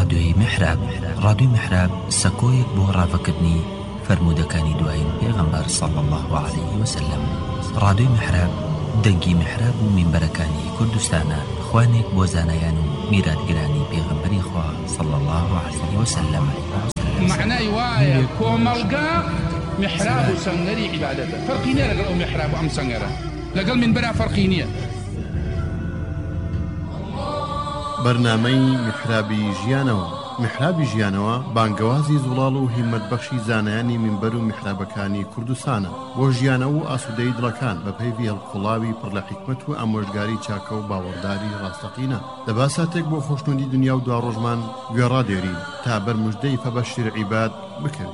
ڕادیۆی میحراب. ڕادیۆی میحراب سەکۆیەک بۆ ڕاوەکردنی فەرموودەکانی دوایین پێغەمبەر صلی الله عليه وسلم. ڕادیۆی میحراب دەنگی میحراب و مینبەرەکانی کوردستانە، خوانێک بۆ زانایان و میراتگرانی پێغەمبەری خوا صلی الله عليه وسلم. معنای وایە کۆمەڵگا محراب و سەنگەری عیبادەتە. فەرقی نییە لەگەڵ ئەو محراب و ئەم سەنگەرە، لەگەڵ مینبەرە فەرقی نییە. بەرنامەی میحرابی ژیانەوە. میحرابی ژیانەوە بانگەوازی زوڵاڵ و هیمەتبەخشی زانایانی مینبەر و میحرابەکانی کوردستانە بۆ ژیانەوە و ئاسوودەی دڵەکان بە پەیوی هەڵقوڵاوی پڕ لە حیکمەت و ئامۆژگاری چاکە و باوەڕداری ڕاستەقینە. دەبا ساتێک بۆ خۆشنودی دنیا و دوا ڕۆژمان گوێڕادێرین تا بەرموژدەی فەبەشیر عیباد بکەوین.